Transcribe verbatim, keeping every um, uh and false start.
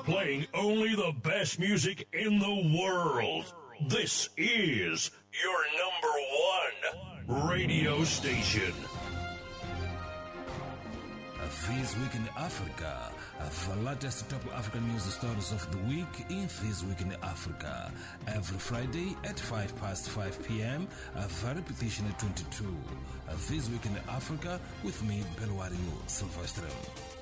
playing only the best music in the world. This is your number one radio station. This Week in Africa, the latest top African news stories of the week in This Week in Africa. Every Friday at five past five p.m., the repetition at twenty-two. This Week in Africa with me, Belwario Silvestre.